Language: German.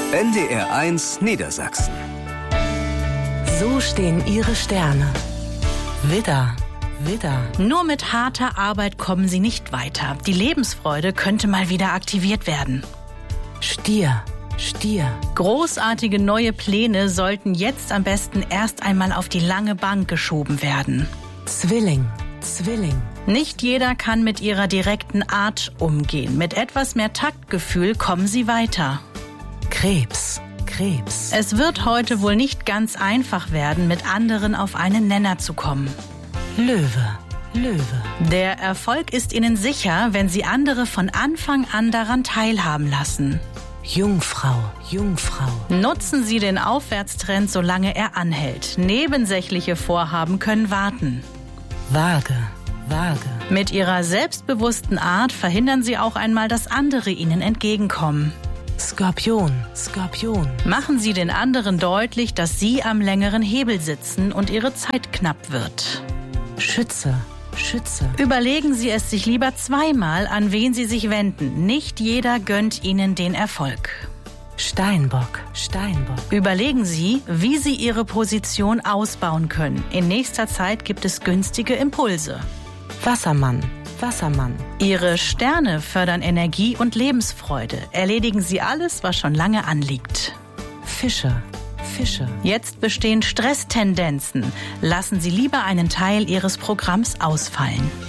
NDR1 Niedersachsen. So stehen Ihre Sterne. Widder, Widder. Nur mit harter Arbeit kommen Sie nicht weiter. Die Lebensfreude könnte mal wieder aktiviert werden. Stier, Stier. Großartige neue Pläne sollten jetzt am besten erst einmal auf die lange Bank geschoben werden. Zwilling, Zwilling. Nicht jeder kann mit ihrer direkten Art umgehen. Mit etwas mehr Taktgefühl kommen Sie weiter. Krebs, Krebs. Es wird heute wohl nicht ganz einfach werden, mit anderen auf einen Nenner zu kommen. Löwe, Löwe. Der Erfolg ist Ihnen sicher, wenn Sie andere von Anfang an daran teilhaben lassen. Jungfrau, Jungfrau. Nutzen Sie den Aufwärtstrend, solange er anhält. Nebensächliche Vorhaben können warten. Waage, Waage. Mit Ihrer selbstbewussten Art verhindern Sie auch einmal, dass andere Ihnen entgegenkommen. Skorpion, Skorpion. Machen Sie den anderen deutlich, dass Sie am längeren Hebel sitzen und Ihre Zeit knapp wird. Schütze, Schütze. Überlegen Sie es sich lieber zweimal, an wen Sie sich wenden. Nicht jeder gönnt Ihnen den Erfolg. Steinbock, Steinbock. Überlegen Sie, wie Sie Ihre Position ausbauen können. In nächster Zeit gibt es günstige Impulse. Wassermann, Wassermann. Ihre Sterne fördern Energie und Lebensfreude. Erledigen Sie alles, was schon lange anliegt. Fische, Fische. Jetzt bestehen Stresstendenzen. Lassen Sie lieber einen Teil Ihres Programms ausfallen.